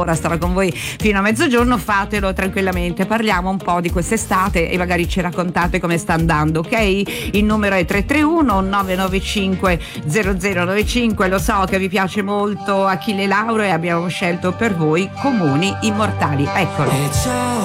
ora starò con voi fino a mezzogiorno, fatelo tranquillamente, parliamo un po' di quest'estate e magari ci raccontate come sta andando, ok? Il numero è 331 995 0095. Lo so che vi piace molto Achille Lauro e abbiamo scelto per voi Comuni Immortali, eccolo.